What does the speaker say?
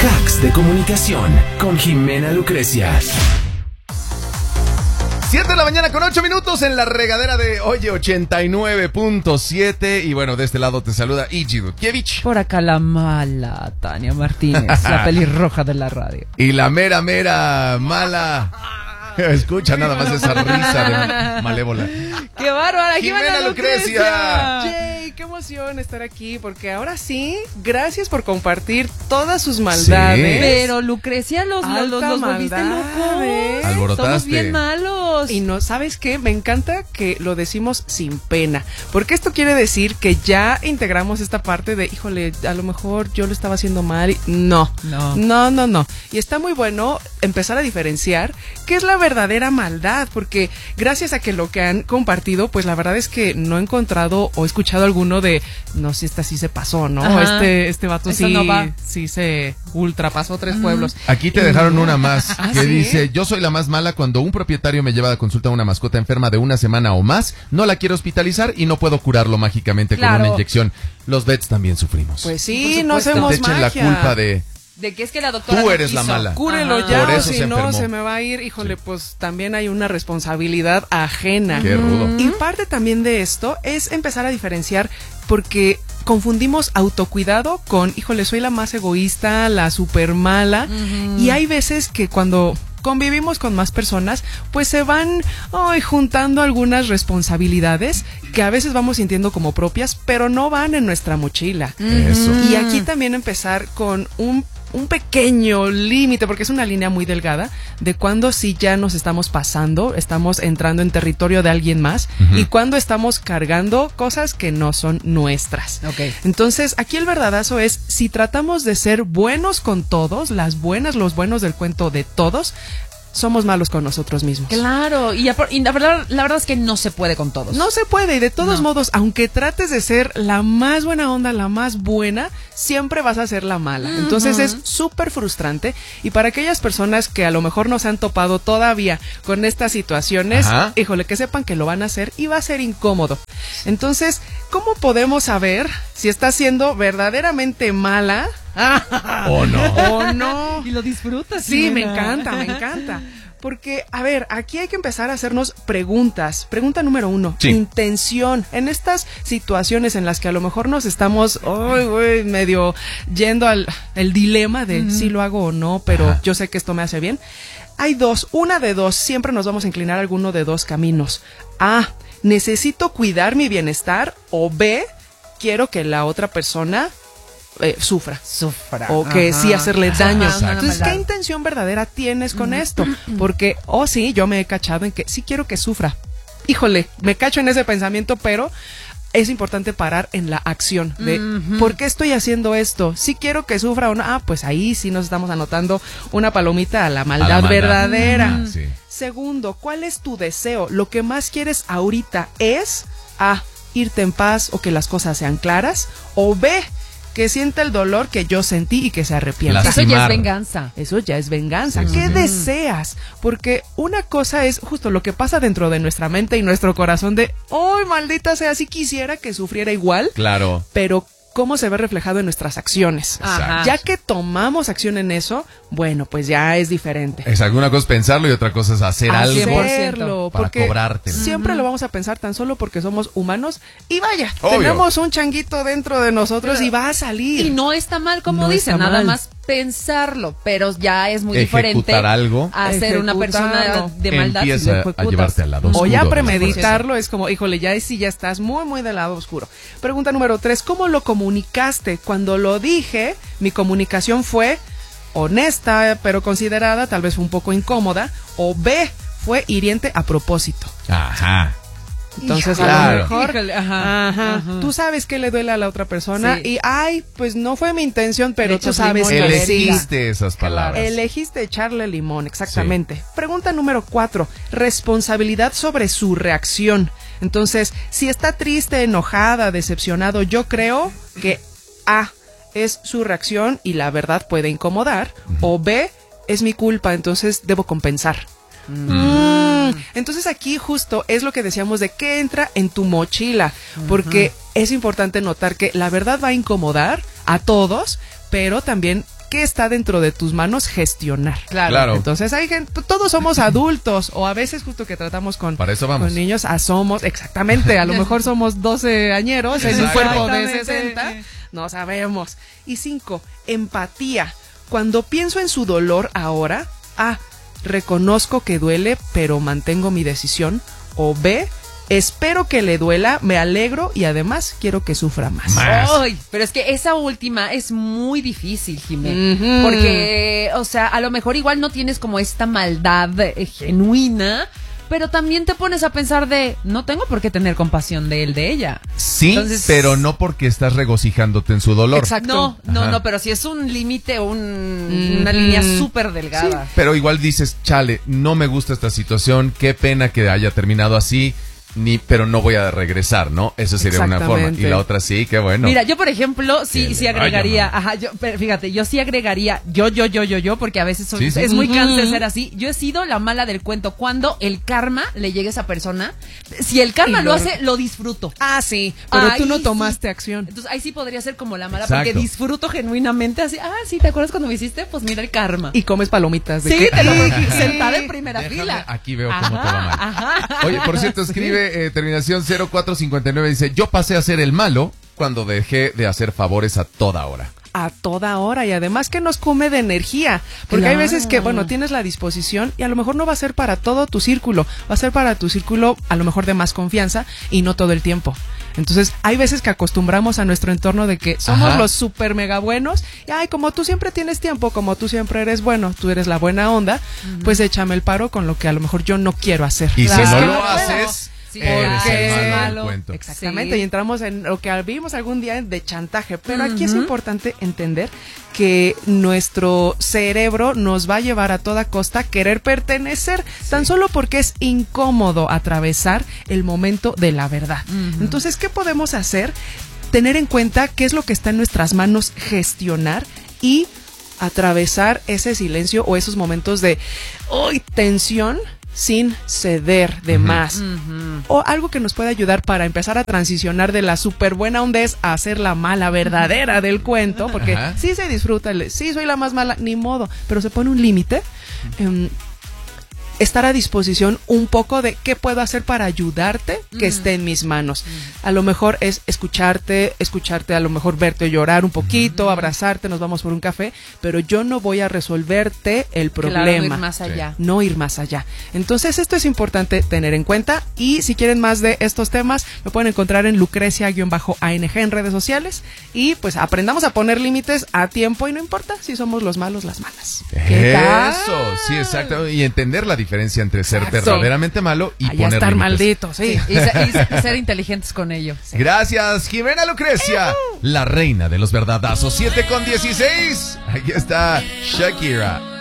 Hacks de comunicación con Jimena Lucrecia. 7 de la mañana con 8 minutos en la regadera de Oye 89.7. Y bueno, de este lado te saluda Iji Dudkiewicz. Por acá la mala Tania Martínez, la pelirroja de la radio. Y la mera mala. Escucha nada más esa risa de malévola. ¡Qué bárbara! Jimena Lucrecia. Jay, qué emoción estar aquí, porque ahora sí, gracias por compartir todas sus maldades. Sí. Pero Lucrecia los volviste locos. Alborotaste. Somos bien malos. Y no, ¿sabes qué? Me encanta que lo decimos sin pena, porque esto quiere decir que ya integramos esta parte de, híjole, a lo mejor yo lo estaba haciendo mal. No. Y está muy bueno empezar a diferenciar qué es la verdadera maldad, porque gracias a que lo que han compartido, pues la verdad es que no he encontrado o he escuchado alguno de, no sé, esta sí se pasó, ¿no? Ajá. Este vato Eso no va. sí se ultrapasó 3 pueblos. Aquí te dejaron una más que ¿sí? dice: yo soy la más mala cuando un propietario me lleva a consulta a una mascota enferma de una semana o más, no la quiero hospitalizar y no puedo curarlo mágicamente con una inyección. Los vets también sufrimos. Pues sí, no hacemos te echen magia. la culpa de que es que la doctora tú no eres la quiso. mala. Cúrelo Ajá. ya, Por o eso si se no enfermó. se me va a ir. Híjole, Sí. pues también hay una responsabilidad ajena. Qué rudo. Y parte también de esto es empezar a diferenciar, porque confundimos autocuidado con, híjole, soy la más egoísta, la super mala. Y hay veces que cuando convivimos con más personas, pues se van juntando algunas responsabilidades que a veces vamos sintiendo como propias, pero no van en nuestra mochila. Eso. Y aquí también empezar con un pequeño límite, porque es una línea muy delgada, de cuando sí ya nos estamos pasando, estamos entrando en territorio de alguien más, y cuando estamos cargando cosas que no son nuestras. Ok. Entonces, aquí el verdadazo es, si tratamos de ser buenos con todos, los buenos del cuento de todos, somos malos con nosotros mismos. Claro, y la verdad es que no se puede con todos. No se puede, y de todos modos, aunque trates de ser la más buena onda, la más buena, siempre vas a ser la mala. Entonces es súper frustrante, y para aquellas personas que a lo mejor no se han topado todavía con estas situaciones, híjole, que sepan que lo van a hacer y va a ser incómodo. Entonces, ¿cómo podemos saber si estás siendo verdaderamente mala? ¿O no? ¿O no? Y lo disfrutas. Sí, me Jimena. encanta. Porque, a ver, aquí hay que empezar a hacernos preguntas. Pregunta número 1, Sí. intención. En estas situaciones en las que a lo mejor nos estamos, medio yendo al el dilema de si lo hago o no, pero yo sé que esto me hace bien. Hay una de dos, siempre nos vamos a inclinar a alguno de dos caminos. A, necesito cuidar mi bienestar, o B, quiero que la otra persona sufra. O que sí hacerle daño. Entonces, ¿qué intención verdadera tienes con esto? Porque, sí, yo me he cachado en que sí quiero que sufra. Híjole, me cacho en ese pensamiento, pero es importante parar en la acción de ¿por qué estoy haciendo esto? ¿Sí quiero que sufra o no? Pues ahí sí nos estamos anotando una palomita a la maldad verdadera. Sí. Segundo, ¿cuál es tu deseo? Lo que más quieres ahorita es A, irte en paz o que las cosas sean claras, o B, que sienta el dolor que yo sentí y que se arrepienta. Eso ya es venganza. Eso ya es venganza. Sí, ¿Qué sí. deseas? Porque una cosa es justo lo que pasa dentro de nuestra mente y nuestro corazón de, ¡ay, maldita sea! Si quisiera que sufriera igual. Claro. Pero cómo se ve reflejado en nuestras acciones. Ajá. Ya que tomamos acción en eso, bueno, pues ya es diferente. Es alguna cosa pensarlo y otra cosa es hacer algo 100%. para porque cobrártelo. siempre lo vamos a pensar tan solo porque somos humanos y vaya, Obvio. tenemos un changuito dentro de nosotros y va a salir. Y no está mal, como No dicen, está nada mal. más pensarlo, pero ya es muy Ejecutar diferente algo. a ser una persona Ejecutarlo. de maldad. si lo Empieza a ejecutas. llevarte al lado O oscuro ya de las premeditarlo es como, híjole, ya estás muy del lado oscuro. Pregunta número 3, ¿cómo lo comunicaste? Cuando lo dije, mi comunicación fue honesta, pero considerada, tal vez un poco incómoda, o B, fue hiriente a propósito. Ajá. Entonces, Híjole, a lo claro. mejor, Híjole, ajá. tú sabes que le duele a la otra persona Sí. y, pues no fue mi intención, pero Le tú echas sabes limón. que sí. Elegiste esas palabras. Elegiste echarle limón, exactamente. Pregunta número 4, responsabilidad sobre su reacción. Entonces, si está triste, enojada, decepcionado, yo creo que A, es su reacción y la verdad puede incomodar, o B, es mi culpa, entonces debo compensar. Entonces aquí justo es lo que decíamos de qué entra en tu mochila, porque es importante notar que la verdad va a incomodar a todos, pero también qué está dentro de tus manos gestionar. Claro. Entonces hay gente, todos somos adultos, o a veces justo que tratamos con, para eso vamos. Con niños, somos, exactamente, a lo mejor somos 12 añeros en un cuerpo de 60, no sabemos. Y 5, empatía. Cuando pienso en su dolor ahora, reconozco que duele, pero mantengo mi decisión. O B, espero que le duela, me alegro y además quiero que sufra más. Ay, pero es que esa última es muy difícil, Jimé. Porque, o sea, a lo mejor igual no tienes como esta maldad genuina, pero también te pones a pensar no tengo por qué tener compasión de él, de ella. Sí, entonces, pero no porque estás regocijándote en su dolor. Exacto. No, pero si es un límite, una línea súper delgada. Sí, pero igual dices, chale, no me gusta esta situación, qué pena que haya terminado así. Pero no voy a regresar, ¿no? Eso sería una forma. Y la otra sí, qué bueno. Mira, yo por ejemplo, sí agregaría, fíjate, yo sí agregaría, yo, porque a veces es muy cansado ser así. Yo he sido la mala del cuento. Cuando el karma le llegue a esa persona, si el karma lo hace, lo disfruto. Sí, pero tú no tomaste acción. Entonces ahí sí podría ser como la mala, porque disfruto genuinamente así. Sí, ¿te acuerdas cuando me hiciste? Pues mira el karma. Y comes palomitas. Sí, te lo sentada en primera fila. Aquí veo cómo te va mal. Oye, por cierto, escribe terminación 0459, dice, yo pasé a ser el malo cuando dejé de hacer favores a toda hora. A toda hora, y además que nos come de energía, porque hay veces que, tienes la disposición y a lo mejor no va a ser para todo tu círculo, va a ser para tu círculo a lo mejor de más confianza y no todo el tiempo. Entonces, hay veces que acostumbramos a nuestro entorno de que somos los súper mega buenos y como tú siempre tienes tiempo, como tú siempre eres bueno, tú eres la buena onda, pues échame el paro con lo que a lo mejor yo no quiero hacer. Y si no lo haces... Porque es malo. Cuento. Exactamente, y entramos en lo que vimos algún día de chantaje, pero aquí es importante entender que nuestro cerebro nos va a llevar a toda costa a querer pertenecer, tan solo porque es incómodo atravesar el momento de la verdad. Entonces, ¿qué podemos hacer? Tener en cuenta qué es lo que está en nuestras manos gestionar y atravesar ese silencio o esos momentos de tensión sin ceder de más. O algo que nos puede ayudar para empezar a transicionar de la súper buena ondez a ser la mala verdadera del cuento, porque sí se disfruta, sí soy la más mala, ni modo, pero se pone un límite. Estar a disposición un poco de qué puedo hacer para ayudarte que esté en mis manos. A lo mejor es escucharte, a lo mejor verte llorar un poquito, abrazarte, nos vamos por un café, pero yo no voy a resolverte el problema. Claro, no ir más allá. No ir más allá. Entonces esto es importante tener en cuenta, y si quieren más de estos temas, me pueden encontrar en Lucrecia_ANG en redes sociales, y pues aprendamos a poner límites a tiempo y no importa si somos los malos, las malas. ¿Qué tal? Eso, sí, exacto. Y entender la diferencia entre ser verdaderamente malo y poner estar límites. maldito, sí. Y ser inteligentes con ello. Sí. Gracias, Jimena Lucrecia, la reina de los verdadazos. 7:16. Aquí está Shakira.